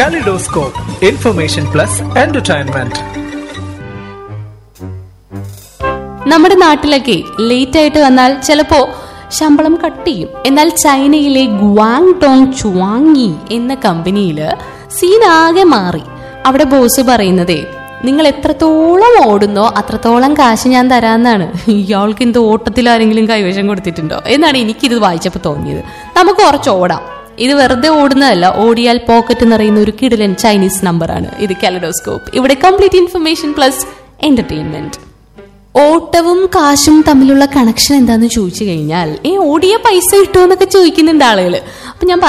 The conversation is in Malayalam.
Kaleidoscope, information plus entertainment. നമ്മുടെ നാട്ടിലൊക്കെ ലേറ്റ് ആയിട്ട് വന്നാൽ ചിലപ്പോ ശമ്പളം കട്ട് ചെയ്യും. എന്നാൽ ചൈനയിലെ ഗ്വാങ്ടോങ് ചുവാങ്ങി എന്ന കമ്പനിയില് സീനാകെ മാറി. അവിടെ ബോസ് പറയുന്നതേ, നിങ്ങൾ എത്രത്തോളം ഓടുന്നോ അത്രത്തോളം കാശ് ഞാൻ തരാന്നാണ്. ഇയാൾക്ക് എന്ത് ഓട്ടത്തിൽ ആരെങ്കിലും കൈവശം കൊടുത്തിട്ടുണ്ടോ എന്നാണ് എനിക്കിത് വായിച്ചപ്പോൾ തോന്നിയത്. നമുക്ക് കുറച്ച് ഓടാം. ഇത് വെറുതെ ഓടുന്നതല്ല, ഓടിയാൽ പോക്കറ്റ് നിറയുന്ന ഒരു കിടിലൻ ചൈനീസ് നമ്പറാണ് ഇത്. കലഡോസ്കോപ്പ്, ഇവിടെ കംപ്ലീറ്റ് ഇൻഫർമേഷൻ പ്ലസ് എന്റർടൈൻമെന്റ്. ഓട്ടവും കാശും തമ്മിലുള്ള കണക്ഷൻ എന്താന്ന് ചോദിച്ചു കഴിഞ്ഞാൽ, ഓടിയ പൈസ കിട്ടുമോ എന്നൊക്കെ ചോദിക്കുന്നുണ്ട് ആളുകൾ. അപ്പൊ ഞാൻ